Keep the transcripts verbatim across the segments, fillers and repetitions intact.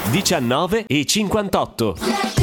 diciannove e cinquantotto.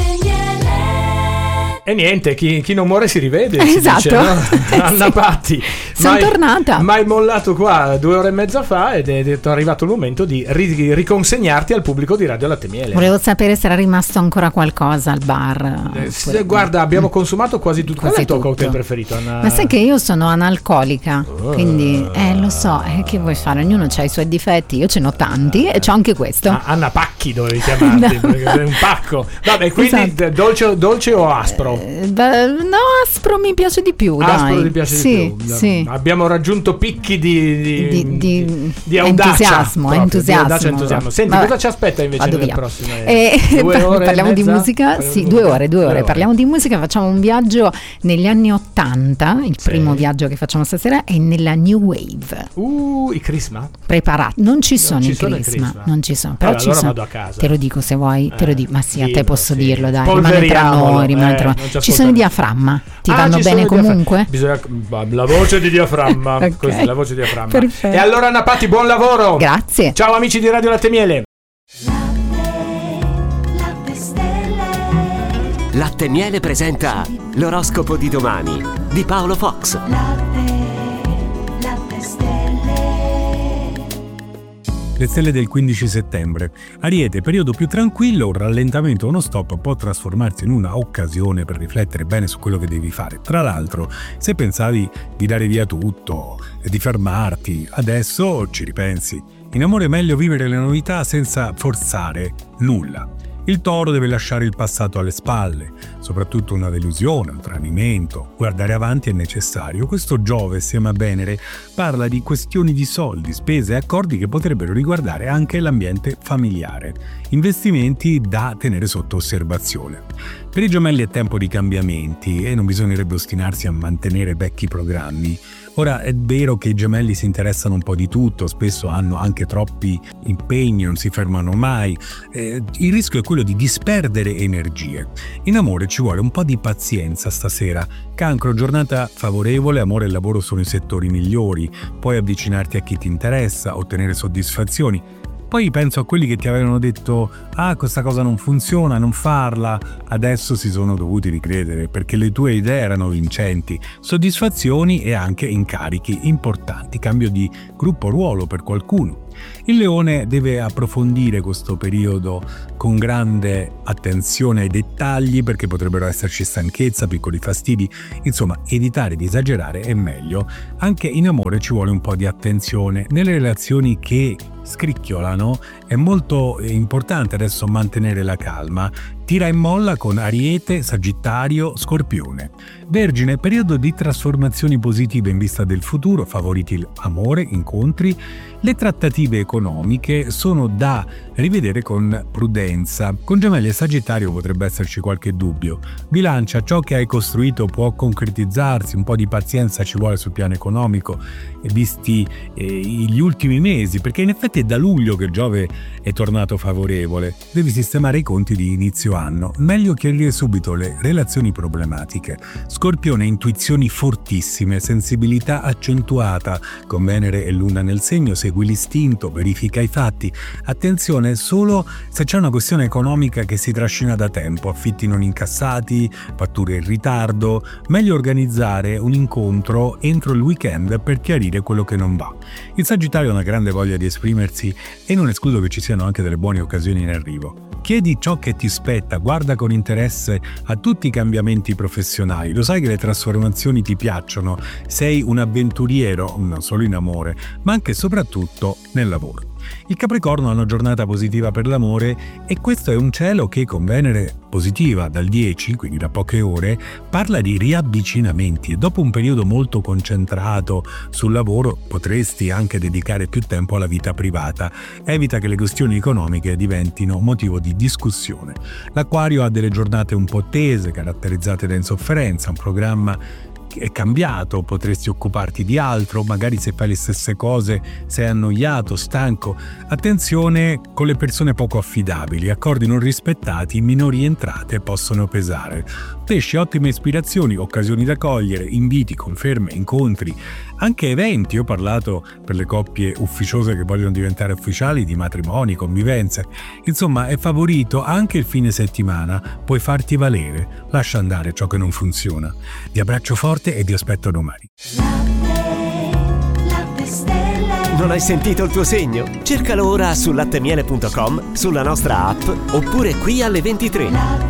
E niente, chi, chi non muore si rivede, esatto. si dice, no? Anna Patti, sono mai, tornata. Ma hai mollato qua due ore e mezza fa ed è, è arrivato il momento di ri, riconsegnarti al pubblico di Radio Latte Miele. Volevo sapere se era rimasto ancora qualcosa al bar. Eh, se, guarda, abbiamo consumato quasi tutto. Qual è il tuo tutto. cocktail preferito, Anna? Ma sai che io sono analcolica, oh. quindi eh, lo so, eh, che vuoi fare? Ognuno ha i suoi difetti, io ce n'ho tanti e c'ho anche questo. Ah, Anna Pacchi dovevi chiamarti, no. Perché sei un pacco. Vabbè, quindi esatto. dolce, dolce o aspro? Eh, beh, no, aspro mi piace di più. Aspro dai. ti piace sì, di più. Sì. Abbiamo raggiunto picchi di, di, di, di, di audacia. Entusiasmo, proprio, entusiasmo. Di audacia, entusiasmo. Senti, Vabbè, cosa ci aspetta invece nelle prossime eh, due ore? Parliamo e di mezza? musica? Parliamo Sì, di due musica. ore, due ore. ore. Parliamo di musica, facciamo un viaggio negli anni ottanta, il sì. primo viaggio che facciamo stasera è nella New Wave. Uh, i Crisma? Preparati, non ci sono, non i, ci sono Crisma, i Crisma, non ci sono, però allora, ci allora sono. Vado a casa. Te lo dico se vuoi, te lo dico, ma sì, a te posso sì. dirlo, dai, rimane tra noi, rimane eh, tra noi. Ci sono i diaframma, ti ah, vanno bene comunque? Bisogna, la voce di diaframma, okay. Così, la voce di diaframma. Perfetto. E allora Anna Patti, buon lavoro. Grazie. Ciao amici di Radio Latte Miele. Latte Miele presenta l'oroscopo di domani di Paolo Fox. Latte, latte stelle. Le stelle del quindici settembre. Ariete, periodo più tranquillo, un rallentamento o uno stop può trasformarsi in una occasione per riflettere bene su quello che devi fare. Tra l'altro, se pensavi di dare via tutto e di fermarti, adesso ci ripensi. In amore è meglio vivere le novità senza forzare nulla. Il Toro deve lasciare il passato alle spalle, soprattutto una delusione, un tradimento. Guardare avanti è necessario. Questo Giove, assieme a Venere, parla di questioni di soldi, spese e accordi che potrebbero riguardare anche l'ambiente familiare. Investimenti da tenere sotto osservazione. Per i Gemelli è tempo di cambiamenti e non bisognerebbe ostinarsi a mantenere vecchi programmi. Ora è vero che i Gemelli si interessano un po' di tutto, spesso hanno anche troppi impegni, non si fermano mai. Eh, il rischio è quello di disperdere energie. In amore ci vuole un po' di pazienza stasera. Cancro, giornata favorevole, amore e lavoro sono i settori migliori. Puoi avvicinarti a chi ti interessa, ottenere soddisfazioni. Poi penso a quelli che ti avevano detto «Ah, questa cosa non funziona, non farla». Adesso si sono dovuti ricredere perché le tue idee erano vincenti. Soddisfazioni e anche incarichi importanti, cambio di gruppo ruolo per qualcuno. Il Leone deve approfondire questo periodo con grande attenzione ai dettagli perché potrebbero esserci stanchezza, piccoli fastidi, insomma evitare di esagerare è meglio. Anche in amore ci vuole un po' di attenzione. Nelle relazioni che scricchiolano è molto importante adesso mantenere la calma. Tira e molla con Ariete, Sagittario, Scorpione. Vergine, periodo di trasformazioni positive in vista del futuro, favoriti amore, incontri. Le trattative economiche sono da rivedere con prudenza. Con Gemelli e Sagittario potrebbe esserci qualche dubbio. Bilancia, ciò che hai costruito può concretizzarsi, un po' di pazienza ci vuole sul piano economico, visti eh, gli ultimi mesi, perché in effetti è da luglio che Giove è tornato favorevole. Devi sistemare i conti di inizio anno. Meglio chiarire subito le relazioni problematiche. Scorpione, intuizioni fortissime, sensibilità accentuata. Con Venere e Luna nel segno, segui l'istinto, verifica i fatti. Attenzione solo se c'è una questione economica che si trascina da tempo, affitti non incassati, fatture in ritardo. Meglio organizzare un incontro entro il weekend per chiarire quello che non va. Il Sagittario ha una grande voglia di esprimersi e non escludo che ci siano anche delle buone occasioni in arrivo. Chiedi ciò che ti spetta, guarda con interesse a tutti i cambiamenti professionali. Lo sai che le trasformazioni ti piacciono, sei un avventuriero, non solo in amore, ma anche e soprattutto nel lavoro. Il Capricorno ha una giornata positiva per l'amore e questo è un cielo che con Venere positiva dal dieci, quindi da poche ore, parla di riavvicinamenti e dopo un periodo molto concentrato sul lavoro potresti anche dedicare più tempo alla vita privata. Evita che le questioni economiche diventino motivo di discussione. L'Acquario ha delle giornate un po' tese, caratterizzate da insofferenza, un programma è cambiato, potresti occuparti di altro, magari se fai le stesse cose sei annoiato, stanco. Attenzione con le persone poco affidabili, accordi non rispettati, minori entrate possono pesare. Pesci, ottime ispirazioni, occasioni da cogliere, inviti, conferme, incontri. Anche eventi, ho parlato per le coppie ufficiose che vogliono diventare ufficiali di matrimoni, convivenze. Insomma, è favorito anche il fine settimana, puoi farti valere, lascia andare ciò che non funziona. Ti abbraccio forte e ti aspetto domani. Latte, latte stelle. Non hai sentito il tuo segno? Cercalo ora su lattemiele punto com, sulla nostra app oppure qui alle ventitré.